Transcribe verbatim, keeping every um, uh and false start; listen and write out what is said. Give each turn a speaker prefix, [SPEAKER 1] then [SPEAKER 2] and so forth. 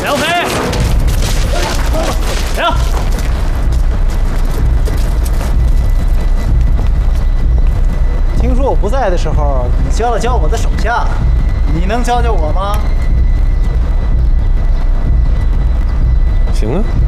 [SPEAKER 1] 梁飞，梁。
[SPEAKER 2] 听说我不在的时候，你教了教我的手下，你能教教我吗？
[SPEAKER 3] 行啊。